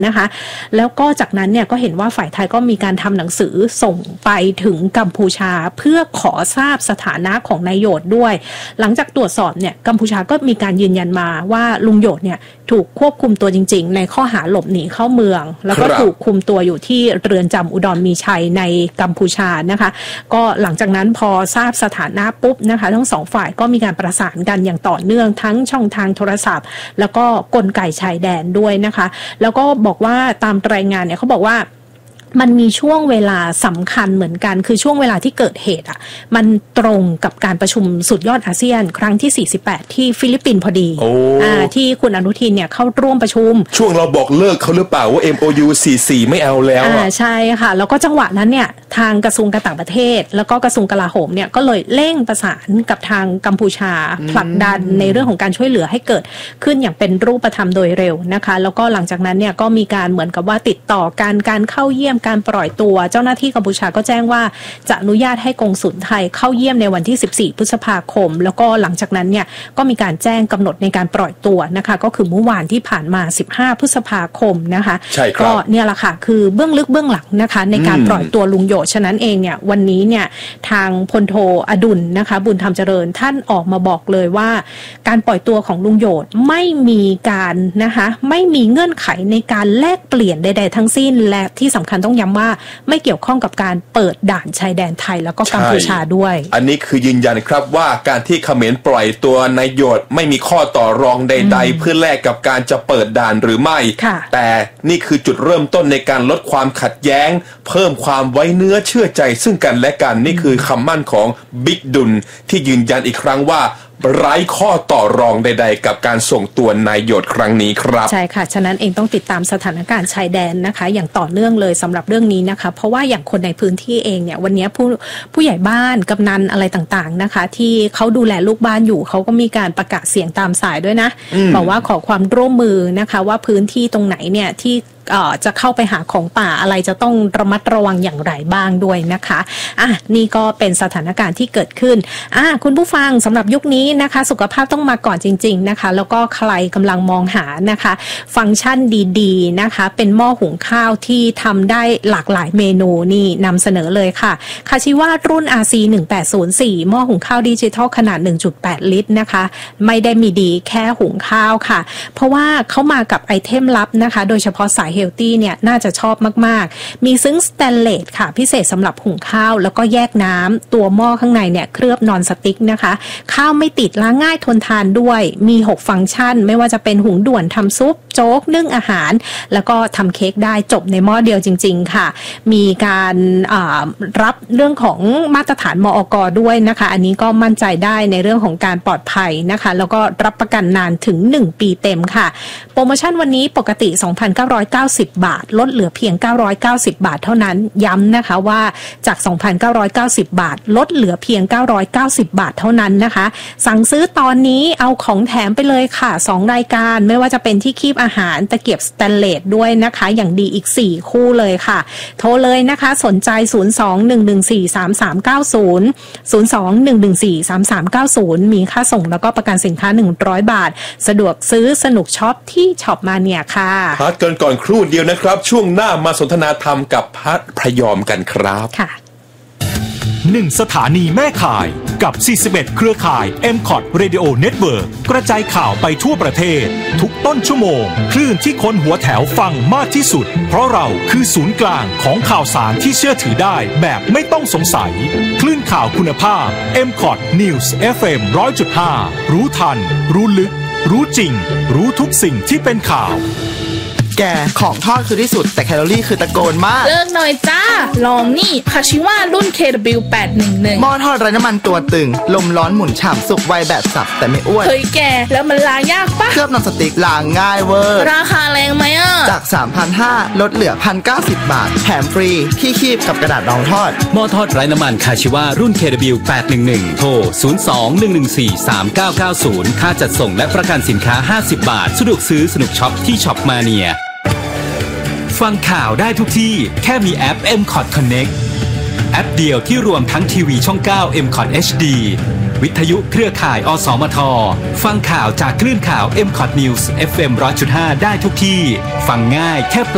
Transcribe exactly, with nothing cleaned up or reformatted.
นะคะแล้วก็จากนั้นเนี่ยก็เห็นว่าฝ่ายไทยก็มีการทำหนังสือส่งไปถึงกัมพูชาเพื่อขอทราบสถานะของนายโยดด้วยหลังจากตรวจสอบเนี่ยกัมพูชาก็มีการยืนยันมาว่าลุงโยดเนี่ยถูกควบคุมตัวจริงๆในข้อหาหลบหนีเข้าเมืองแล้วก็ถูกคุมตัวอยู่ที่เรือนจำอุดรมีชัยในกัมพูชานะคะก็หลังจากนั้นพอทราบสถานะปุ๊บนะคะทั้งสองฝ่ายก็มีการประสานกันอย่างต่อเนื่องทั้งช่องทางโทรศัพท์แล้วก็กลไกชายแดนด้วยนะคะแล้วก็บอกว่าตามรายงานเนี่ยเขาบอกว่ามันมีช่วงเวลาสำคัญเหมือนกันคือช่วงเวลาที่เกิดเหตุอ่ะมันตรงกับการประชุมสุดยอดอาเซียนครั้งที่สี่สิบแปดที่ฟิลิปปินส์พอดีอ่าที่คุณอนุทินเนี่ยเข้าร่วมประชุมช่วงเราบอกเลิกเขาหรือเปล่าว่า เอ็ม โอ ยู สี่สิบสี่ไม่เอาแล้วอ่าใช่ค่ะแล้วก็จังหวะนั้นเนี่ยทางกระทรวงการต่างประเทศแล้วก็กระทรวงกลาโหมเนี่ยก็เลยเร่งประสานกับทางกัมพูชาผลักดันในเรื่องของการช่วยเหลือให้เกิดขึ้นอย่างเป็นรูปธรรมโดยเร็วนะคะแล้วก็หลังจากนั้นเนี่ยก็มีการเหมือนกับว่าติดต่อการการเข้าเยี่ยมการปล่อยตัวเจ้าหน้าที่กัมพูชาก็แจ้งว่าจะอนุญาตให้กงสุลไทยเข้าเยี่ยมในวันที่สิบสี่พฤษภาคมแล้วก็หลังจากนั้นเนี่ยก็มีการแจ้งกำหนดในการปล่อยตัวนะคะก็คือเมื่อวานที่ผ่านมาสิบห้าพฤษภาคมนะคะก็เนี่ยแหละค่ะคือเบื้องลึกเบื้องหลังนะคะในการปล่อยตัวลุงโยดฉะนั้นเองเนี่ยวันนี้เนี่ยทางพลโทอดุลนะคะบุญธรรมเจริญท่านออกมาบอกเลยว่าการปล่อยตัวของลุงโยดไม่มีการนะคะไม่มีเงื่อนไขในการแลกเปลี่ยนใดๆทั้งสิ้นและที่สำคัญต้องย้ำว่าไม่เกี่ยวข้องกับการเปิดด่านชายแดนไทยแล้วก็กัมพูชาด้วยอันนี้คือยืนยันครับว่าการที่เขมรปล่อยตัวนายโยดไม่มีข้อต่อรองใดๆเพื่อแลกกับการจะเปิดด่านหรือไม่แต่นี่คือจุดเริ่มต้นในการลดความขัดแย้งเพิ่มความไว้เนื้อเชื่อใจซึ่งกันและกันนี่คือคำมั่นของบิ๊กดุลที่ยืนยันอีกครั้งว่าไร้ข้อต่อรองใดๆกับการส่งตัวนายโยดครั้งนี้ครับใช่ค่ะฉะนั้นเองต้องติดตามสถานการณ์ชายแดนนะคะอย่างต่อเนื่องเลยสำหรับเรื่องนี้นะคะเพราะว่าอย่างคนในพื้นที่เองเนี่ยวันนี้ผู้ผู้ใหญ่บ้านกำนันอะไรต่างๆนะคะที่เขาดูแลลูกบ้านอยู่เขาก็มีการประกาศเสียงตามสายด้วยนะบอกว่าขอความร่วมมือนะคะว่าพื้นที่ตรงไหนเนี่ยที่จะเข้าไปหาของป่าอะไรจะต้องระมัดระวังอย่างไรบ้างด้วยนะคะอ่ะนี่ก็เป็นสถานการณ์ที่เกิดขึ้นอ่ะคุณผู้ฟังสำหรับยุคนี้นะคะสุขภาพต้องมาก่อนจริงๆนะคะแล้วก็ใครกำลังมองหานะคะฟังก์ชันดีๆนะคะเป็นหม้อหุงข้าวที่ทำได้หลากหลายเมนูนี่นำเสนอเลยค่ะคาชิวารุ่น อาร์ ซี หนึ่งแปดศูนย์สี่ หม้อหุงข้าวดิจิทัลขนาด หนึ่งจุดแปด ลิตรนะคะไม่ได้มีดีแค่หุงข้าวค่ะเพราะว่าเขามากับไอเทมลับนะคะโดยเฉพาะสายเฮลตี้เนี่ยน่าจะชอบมากๆมีซึ้งสแตนเลสค่ะพิเศษสำหรับหุงข้าวแล้วก็แยกน้ำตัวหม้อข้างในเนี่ยเคลือบนอนสติ๊กนะคะข้าวไม่ติดล้างง่ายทนทานด้วยมีหกฟังก์ชันไม่ว่าจะเป็นหุงด่วนทำซุปโจ๊กนึ่งอาหารแล้วก็ทำเค้กได้จบในหม้อเดียวจริงๆค่ะมีการรับเรื่องของมาตรฐานมอก.ด้วยนะคะอันนี้ก็มั่นใจได้ในเรื่องของการปลอดภัยนะคะแล้วก็รับประกันนานถึงหนึ่งปีเต็มค่ะโปรโมชั่นวันนี้ปกติ สองพันเก้าร้อยเก้าสิบ บาทลดเหลือเพียงเก้าร้อยเก้าสิบบาทเท่านั้นย้ำนะคะว่าจาก สองพันเก้าร้อยเก้าสิบ บาทลดเหลือเพียงเก้าร้อยเก้าสิบบาทเท่านั้นนะคะสั่งซื้อตอนนี้เอาของแถมไปเลยค่ะสองรายการไม่ว่าจะเป็นที่คีบอาหารตะเกียบสแตนเลสด้วยนะคะอย่างดีอีกสี่คู่เลยค่ะโทรเลยนะคะสนใจศูนย์ สอง หนึ่ง หนึ่ง สี่ สาม สาม เก้า ศูนย์ ศูนย์ สอง หนึ่ง หนึ่ง สี่ สาม สาม เก้า ศูนย์มีค่าส่งแล้วก็ประกันสินค้าหนึ่งร้อยบาทสะดวกซื้อสนุกช็อปที่ช็อปมาเนี่ยค่ะพักกันก่อนครู่เดียวนะครับช่วงหน้ามาสนทนาธรรมกับพระพยอมกันครับค่ะหนึ่งสถานีแม่ข่ายกับสี่สิบเอ็ดเครือข่าย เอ็ม คอท Radio Network กระจายข่าวไปทั่วประเทศทุกต้นชั่วโมงคลื่นที่คนหัวแถวฟังมากที่สุดเพราะเราคือศูนย์กลางของข่าวสารที่เชื่อถือได้แบบไม่ต้องสงสัยคลื่นข่าวคุณภาพ เอ็ม คอท News เอฟ เอ็ม หนึ่งร้อยจุดห้า รู้ทันรู้ลึกรู้จริงรู้ทุกสิ่งที่เป็นข่าวแกของทอดคือที่สุดแต่แคลอรี่คือตะโกนมากเลิกหน่อยจ้าลองนี่คาชิวารุ่น เค ดับเบิลยู แปดหนึ่งหนึ่งหม้อทอดไร้น้ำมันตัวตึงลมร้อนหมุนฉ่ำสุกไวแบบสับแต่ไม่อ้วนเฮ้ยแกแล้วมันล้างยากปะเคลือบนอนสติ๊กล้างง่ายเวอร์ราคาแรงไหมอ่ะจาก สามพันห้าร้อย ลดเหลือ หนึ่งพันเก้าสิบ บาทแถมฟรีที่คีบกับกระดาษรองทอดหม้อทอดไร้น้ำมันคาชิวารุ่น เค ดับเบิลยู แปดหนึ่งหนึ่ง โทรศูนย์ สอง หนึ่ง หนึ่ง สี่ สาม เก้า เก้า ศูนย์ค่าจัดส่งและประกันสินค้าห้าสิบบาทสะดวกซื้อสนุกช็อปที่ช็อปมาเนียฟังข่าวได้ทุกที่แค่มีแอป เอ็ม คอท Connect แอปเดียวที่รวมทั้งทีวีช่องเก้า เอ็ม คอท เอช ดี วิทยุเครือข่ายอสมทฟังข่าวจากคลื่นข่าว เอ็ม คอท News เอฟ เอ็ม หนึ่งร้อยจุดห้า ได้ทุกที่ฟังง่ายแค่